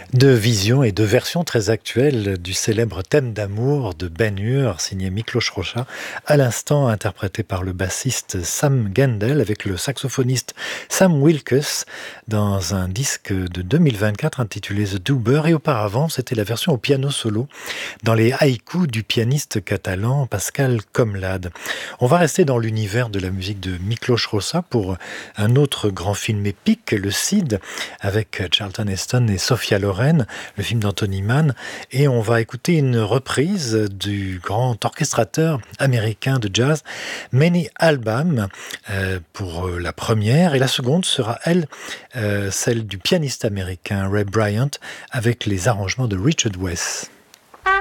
De visions et de versions très actuelles du célèbre thème d'amour de Ben Hur, signé Miklos Rozsa, à l'instant interprété par le bassiste Sam Gendel avec le saxophoniste Sam Wilkes dans un disque de 2024 intitulé The Doober. Et auparavant, c'était la version au piano solo dans les haïkus du pianiste catalan Pascal Comlade. On va rester dans l'univers de la musique de Miklos Rozsa pour un autre grand film épique, le Cid, avec Charlton Heston et Sophia Loren, le film d'Anthony Mann, et on va écouter une reprise du grand orchestrateur américain de jazz, Manny Alban, pour la première, et la seconde sera, celle du pianiste américain Ray Bryant, avec les arrangements de Richard West.